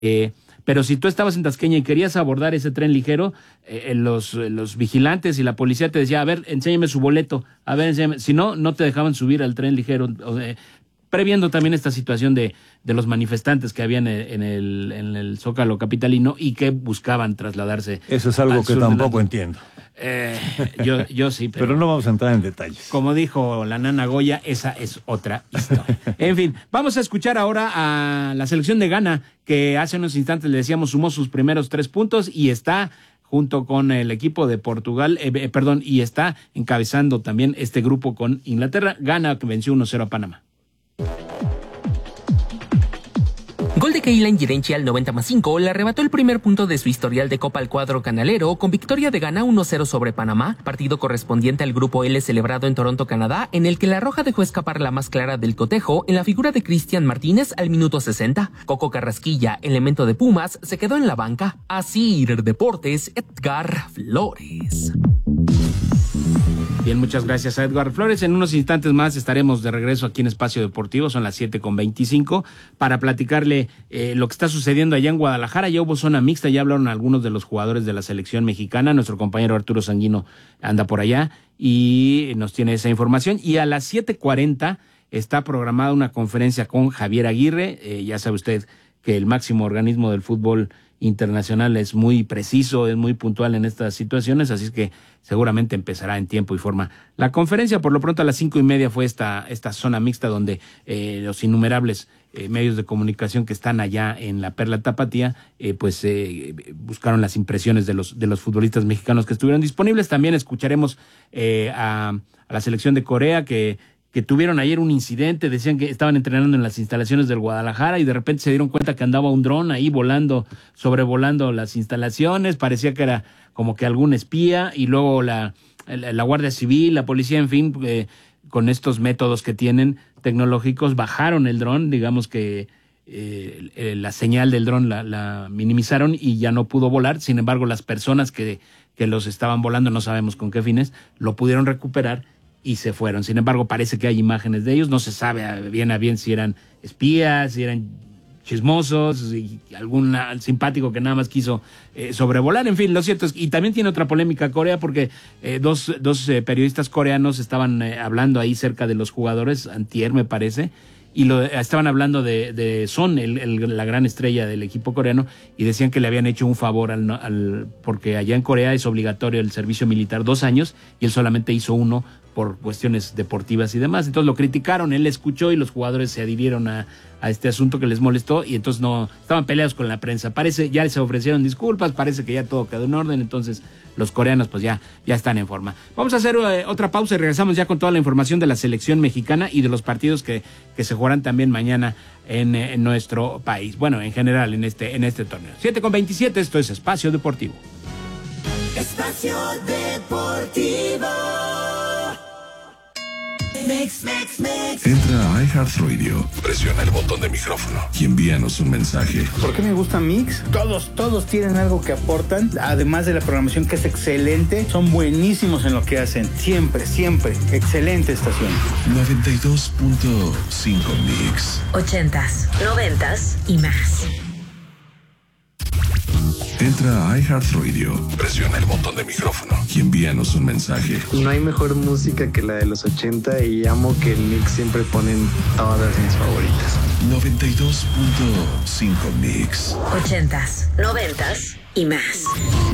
Pero si tú estabas en Tasqueña y querías abordar ese tren ligero, los vigilantes y la policía te decía, a ver, enséñame su boleto, a ver, enséñame. Si no, no te dejaban subir al tren ligero, previendo también esta situación de los manifestantes que habían en el Zócalo capitalino y que buscaban trasladarse. Eso es algo que tampoco entiendo. Yo sí, pero no vamos a entrar en detalles. Como dijo la nana Goya, esa es otra historia. En fin, vamos a escuchar ahora a la selección de Ghana, que hace unos instantes le decíamos sumó sus primeros 3 puntos y está junto con el equipo de Portugal, y está encabezando también este grupo con Inglaterra. Ghana que venció 1-0 a Panamá. Gol de Keilan Yirenchi al 90+5 le arrebató el primer punto de su historial de Copa al cuadro canalero con victoria de Ghana 1-0 sobre Panamá, partido correspondiente al Grupo L celebrado en Toronto, Canadá, en el que la Roja dejó escapar la más clara del cotejo en la figura de Cristian Martínez al minuto 60. Coco Carrasquilla, elemento de Pumas, se quedó en la banca. Asir Deportes, Edgar Flores. Bien, muchas gracias a Edgar Flores. En unos instantes más estaremos de regreso aquí en Espacio Deportivo, son las 7:25, para platicarle lo que está sucediendo allá en Guadalajara. Ya hubo zona mixta, ya hablaron algunos de los jugadores de la selección mexicana. Nuestro compañero Arturo Sanguino anda por allá y nos tiene esa información. Y a las 7:40 está programada una conferencia con Javier Aguirre. Ya sabe usted que el máximo organismo del fútbol internacional es muy preciso, es muy puntual en estas situaciones, así es que seguramente empezará en tiempo y forma la conferencia. Por lo pronto a las 5:30 fue esta zona mixta donde los innumerables medios de comunicación que están allá en la Perla Tapatía, buscaron las impresiones de los futbolistas mexicanos que estuvieron disponibles. También escucharemos a la selección de Corea que tuvieron ayer un incidente, decían que estaban entrenando en las instalaciones del Guadalajara y de repente se dieron cuenta que andaba un dron ahí sobrevolando las instalaciones, parecía que era como que algún espía, y luego la Guardia Civil, la policía, en fin, con estos métodos que tienen tecnológicos, bajaron el dron, digamos que la señal del dron la minimizaron y ya no pudo volar. Sin embargo, las personas que los estaban volando, no sabemos con qué fines, lo pudieron recuperar y se fueron. Sin embargo, parece que hay imágenes de ellos, no se sabe bien a bien si eran espías, si eran chismosos, y algún simpático que nada más quiso sobrevolar. En fin, lo cierto es, y también tiene otra polémica Corea, porque dos periodistas coreanos estaban hablando ahí cerca de los jugadores, antier me parece, y estaban hablando de Son, la gran estrella del equipo coreano, y decían que le habían hecho un favor porque allá en Corea es obligatorio el servicio militar 2 años, y él solamente hizo 1 por cuestiones deportivas y demás. Entonces lo criticaron, él escuchó y los jugadores se adhirieron a este asunto que les molestó, y entonces no estaban peleados con la prensa. Parece, ya se ofrecieron disculpas, parece que ya todo quedó en orden, entonces los coreanos pues ya están en forma. Vamos a hacer otra pausa y regresamos ya con toda la información de la selección mexicana y de los partidos que se jugarán también mañana en nuestro país. Bueno, en general en este torneo. 7:27, esto es Espacio Deportivo. Espacio Deportivo. Mix. Entra a iHeartRadio, presiona el botón de micrófono y envíanos un mensaje. ¿Por qué me gusta Mix? Todos tienen algo que aportan, además de la programación que es excelente, son buenísimos en lo que hacen, siempre, excelente estación. 92.5 Mix. 80s, 90s y más. Entra a iHeartRadio, presiona el botón de micrófono y envíanos un mensaje. No hay mejor música que la de los 80 y amo que en Mix siempre ponen todas mis favoritas. 92.5 Mix. 80s, 90s y más.